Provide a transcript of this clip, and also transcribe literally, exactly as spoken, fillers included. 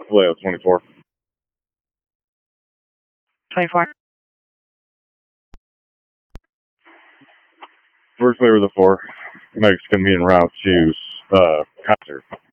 Vallejo twenty-four. twenty-four. First layer of the four. Mexican me en route to uh, concert.